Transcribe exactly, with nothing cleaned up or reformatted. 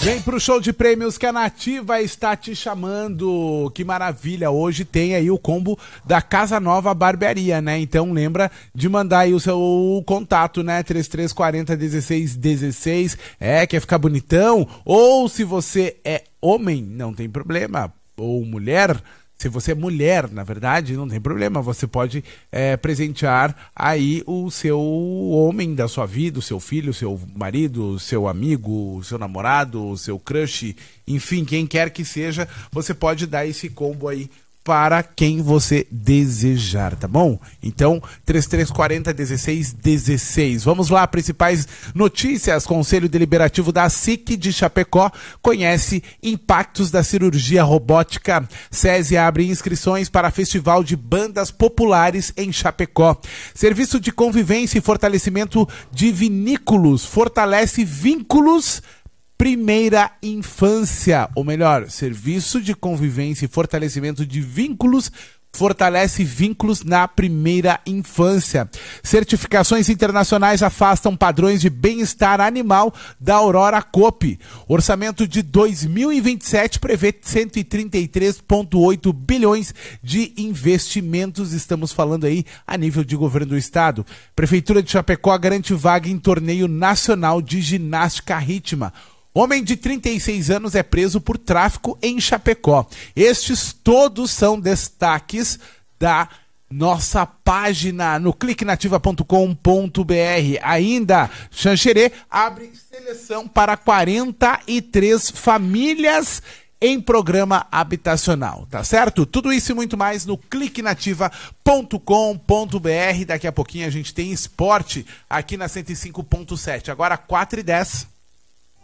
Vem pro show de prêmios que a Nativa está te chamando. Que maravilha, hoje tem aí o combo da Casa Nova Barbearia, né? Então lembra de mandar aí o seu contato, né? trinta e três quarenta, dezesseis dezesseis. É, quer ficar bonitão? Ou se você é homem, não tem problema. Ou mulher... Se você é mulher, na verdade, não tem problema. Você pode é, presentear aí o seu homem da sua vida, o seu filho, o seu marido, o seu amigo, o seu namorado, o seu crush, enfim, quem quer que seja, você pode dar esse combo aí para quem você desejar, tá bom? Então, trinta e três quarenta, dezesseis dezesseis. Vamos lá, principais notícias. Conselho Deliberativo da S I C de Chapecó conhece impactos da cirurgia robótica. SESI abre inscrições para Festival de Bandas Populares em Chapecó. Serviço de Convivência e Fortalecimento de Vinícolos fortalece vínculos primeira infância, ou melhor, Serviço de Convivência e Fortalecimento de Vínculos fortalece vínculos na primeira infância. Certificações internacionais afastam padrões de bem-estar animal da Aurora Coop. Orçamento de dois mil e vinte e sete prevê cento e trinta e três vírgula oito bilhões de investimentos. Estamos falando aí a nível de governo do estado. Prefeitura de Chapecó garante vaga em torneio nacional de ginástica rítmica. Homem de trinta e seis anos é preso por tráfico em Chapecó. Estes todos são destaques da nossa página no clique nativa ponto com ponto br. Ainda, Xanxerê abre seleção para quarenta e três famílias em programa habitacional, tá certo? Tudo isso e muito mais no clique nativa ponto com ponto br. Daqui a pouquinho a gente tem esporte aqui na cento e cinco ponto sete. Agora quatro e dez.